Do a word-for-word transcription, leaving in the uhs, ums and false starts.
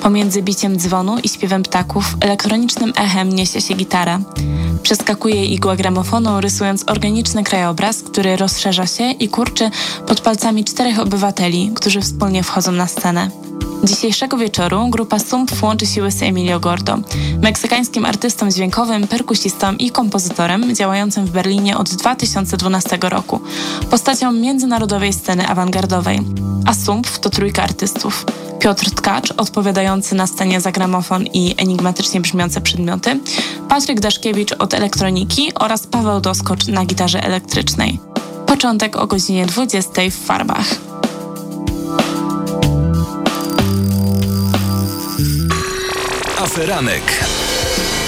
Pomiędzy biciem dzwonu i śpiewem ptaków elektronicznym echem niesie się gitara. Przeskakuje igła gramofonu, rysując organiczny krajobraz, który rozszerza się i kurczy pod palcami czterech obywateli, którzy wspólnie wchodzą na scenę. Dzisiejszego wieczoru grupa Sumpf łączy siły z Emilio Gordo, meksykańskim artystą dźwiękowym, perkusistą i kompozytorem działającym w Berlinie od dwa tysiące dwunastego roku, postacią międzynarodowej sceny awangardowej. A Sumpf to trójka artystów. Piotr Tkacz, odpowiadający na scenie za gramofon i enigmatycznie brzmiące przedmioty, Patryk Daszkiewicz od elektroniki oraz Paweł Doskocz na gitarze elektrycznej. Początek o godzinie dwudziestej w Farbach. Aferanek.